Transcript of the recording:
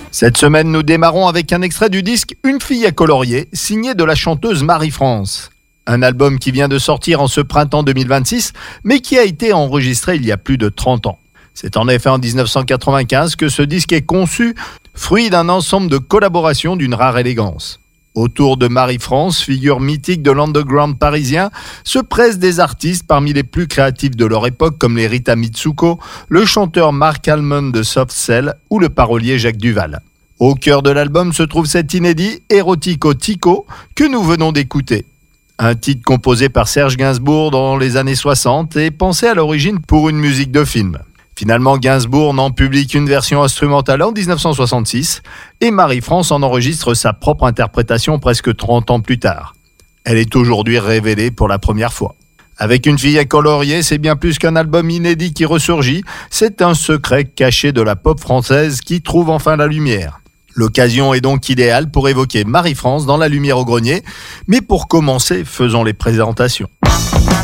Cette semaine, nous démarrons avec un extrait du disque Une fille à colorier, signé de la chanteuse Marie-France. Un album qui vient de sortir en ce printemps 2026, mais qui a été enregistré il y a plus de 30 ans. C'est en effet en 1995 que ce disque est conçu, fruit d'un ensemble de collaborations d'une rare élégance. Autour de Marie-France, figure mythique de l'underground parisien, se pressent des artistes parmi les plus créatifs de leur époque comme les Rita Mitsuko, le chanteur Mark Almond de Soft Cell ou le parolier Jacques Duvall. Au cœur de l'album se trouve cet inédit Erotico Tico que nous venons d'écouter. Un titre composé par Serge Gainsbourg dans les années 60 et pensé à l'origine pour une musique de film. Finalement, Gainsbourg n'en publie qu'une version instrumentale en 1966 et Marie-France en enregistre sa propre interprétation presque 30 ans plus tard. Elle est aujourd'hui révélée pour la première fois. Avec Une fille à colorier, c'est bien plus qu'un album inédit qui ressurgit, c'est un secret caché de la pop française qui trouve enfin la lumière. L'occasion est donc idéale pour évoquer Marie-France dans La Lumière au Grenier, mais pour commencer, faisons les présentations.